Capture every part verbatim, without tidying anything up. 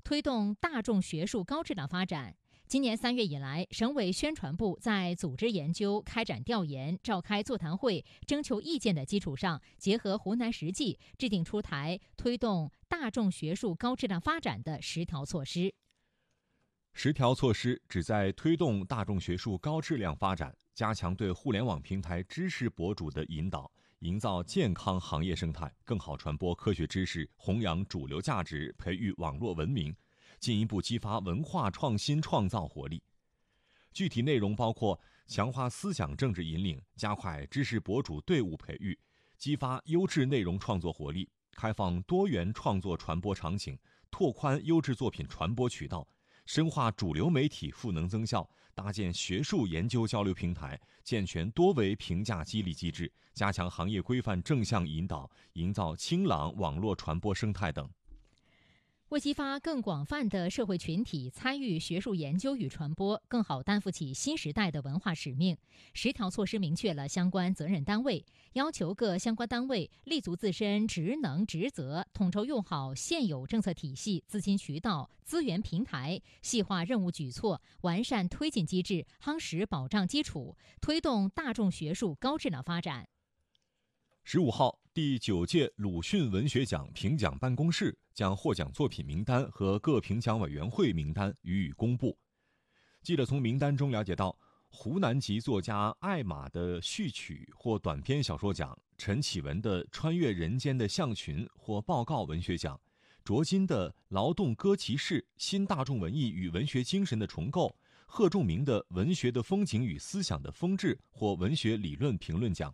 推动大众学术高质量发展。今年三月以来，省委宣传部在组织研究、开展调研、召开座谈会、征求意见的基础上，结合湖南实际，制定出台推动大众学术高质量发展的十条措施。 十条措施旨在推动大众学术高质量发展，加强对互联网平台知识博主的引导，营造健康行业生态，更好传播科学知识，弘扬主流价值，培育网络文明，进一步激发文化创新创造活力。具体内容包括强化思想政治引领，加快知识博主队伍培育，激发优质内容创作活力，开放多元创作传播场景，拓宽优质作品传播渠道，深化主流媒体赋能增效，搭建学术研究交流平台，健全多维评价激励机制，加强行业规范正向引导，营造清朗网络传播生态等。 为激发更广泛的社会群体参与学术研究与传播，更好担负起新时代的文化使命，十条措施明确了相关责任单位，要求各相关单位立足自身职能职责，统筹用好现有政策体系、资金渠道、资源平台，细化任务举措，完善推进机制，夯实保障基础，推动大众学术高质量发展。 十五号，第九届鲁迅文学奖评奖办公室将获奖作品名单和各评奖委员会名单予以公布。记者从名单中了解到，湖南籍作家艾玛的序曲获短篇小说奖，陈启文的《穿越人间的象群》获报告文学奖，卓金的《劳动歌骑士：新大众文艺与文学精神的重构》，贺仲明的《文学的风景与思想的风致》获文学理论评论奖。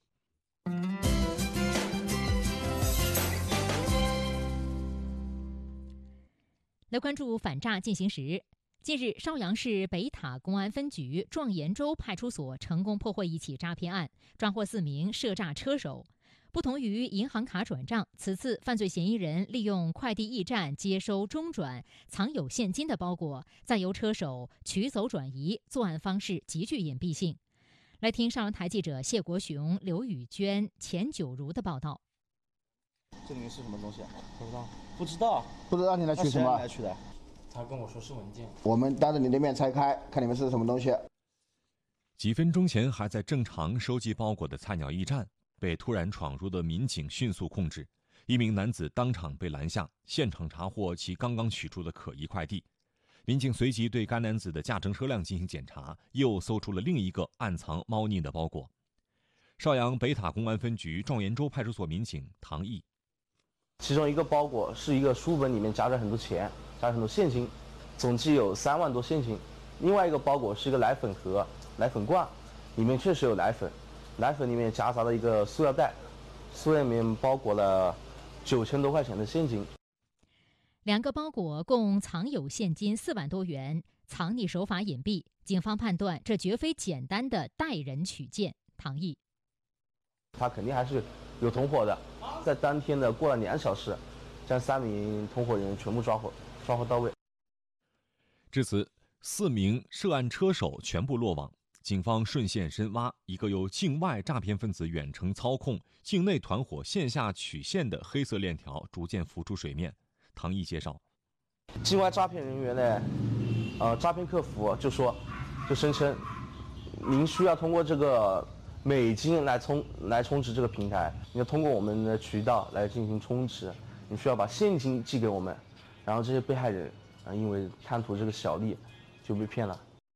来关注反诈进行时。近日，邵阳市北塔公安分局壮延州派出所成功破获一起诈骗案，抓获四名涉诈车手。不同于银行卡转账，此次犯罪嫌疑人利用快递驿站接收中转藏有现金的包裹，再由车手取走转移，作案方式极具隐蔽性。来听上阳台记者谢国雄、刘宇娟、钱九如的报道。 这里面是什么东西？不知道，不知道， 不知道你来取什么？ 来取的？ 他跟我说是文件。 我们当着你的面拆开，看你们是什么东西。 几分钟前还在正常收集包裹的菜鸟驿站，被突然闯入的民警迅速控制，一名男子当场被拦下，现场查获其刚刚取出的可疑快递。民警随即对该男子的驾乘车辆进行检查，又搜出了另一个暗藏猫腻的包裹。邵阳北塔公安分局壮延州派出所民警唐毅， 其中一个包裹是一个书本，里面夹着很多钱，夹着很多现金，总计有三万多现金。另外一个包裹是一个奶粉盒、奶粉罐，里面确实有奶粉，奶粉里面夹杂了一个塑料袋，塑料里面包裹了九千多块钱的现金。 两个包裹共藏有现金四万多元，藏匿手法隐蔽，警方判断这绝非简单的带人取件。唐毅， 他肯定还是有同伙的，在当天的过了两小时，将三名同伙人全部抓获，抓获到位。 至此，四名涉案车手全部落网。警方顺线深挖，一个由境外诈骗分子远程操控、境内团伙线下取现的黑色链条逐渐浮出水面。唐毅介绍， 境外诈骗人员呢，呃，诈骗客服就说，就声称，您需要通过这个美金来充来充值这个平台，你要通过我们的渠道来进行充值，你需要把现金寄给我们，然后这些被害人啊，因为贪图这个小利，就被骗了。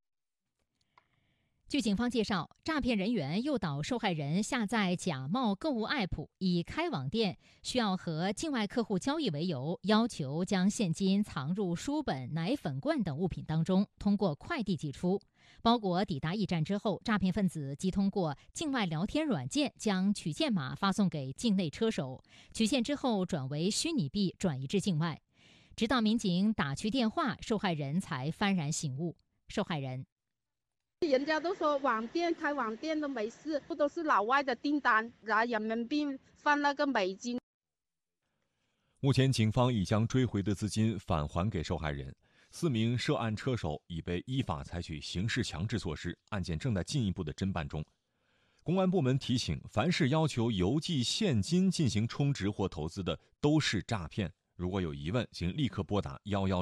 据警方介绍，诈骗人员诱导受害人下载假冒购物 app， 以开网店需要和境外客户交易为由，要求将现金藏入书本、奶粉罐等物品当中，通过快递寄出。包裹抵达驿站之后，诈骗分子即通过境外聊天软件将取件码发送给境内车手，取现之后转为虚拟币转移至境外。直到民警打去电话，受害人才幡然醒悟。受害人， 人家都说网店开网店都没事，不都是老外的订单，拿人民币换那个美金。 目前警方已将追回的资金返还给受害人，四名涉案车手已被依法采取刑事强制措施，案件正在进一步的侦办中。公安部门提醒，凡是要求邮寄现金进行充值或投资的，都是诈骗。如果有疑问，请立刻拨打一一